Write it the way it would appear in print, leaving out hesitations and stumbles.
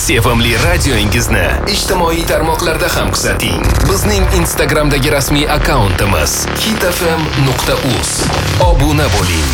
Sevimli radioingizni ijtimoiy tarmoqlarda ham kuzating. Bizning Instagramdagi rasmiy akkauntimiz hitfm.uz. Obuna bo'ling.